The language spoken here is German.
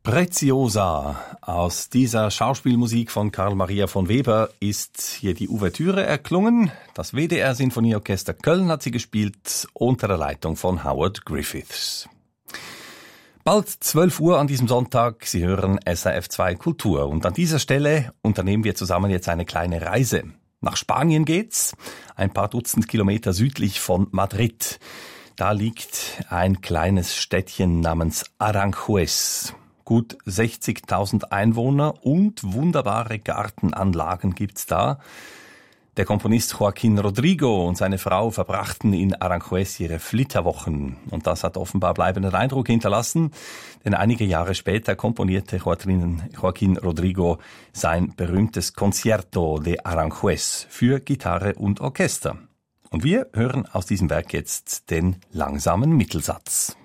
Preziosa. Aus dieser Schauspielmusik von Karl Maria von Weber ist hier die Ouvertüre erklungen. Das WDR Sinfonieorchester Köln hat sie gespielt unter der Leitung von Howard Griffiths. Bald 12 Uhr an diesem Sonntag. Sie hören SRF 2 Kultur. Und an dieser Stelle unternehmen wir zusammen jetzt eine kleine Reise. Nach Spanien geht's, ein paar Dutzend Kilometer südlich von Madrid. Da liegt ein kleines Städtchen namens Aranjuez. Gut 60.000 Einwohner und wunderbare Gartenanlagen gibt's da. Der Komponist Joaquín Rodrigo und seine Frau verbrachten in Aranjuez ihre Flitterwochen. Und das hat offenbar bleibenden Eindruck hinterlassen, denn einige Jahre später komponierte Joaquín Rodrigo sein berühmtes Concierto de Aranjuez für Gitarre und Orchester. Und wir hören aus diesem Werk jetzt den langsamen Mittelsatz.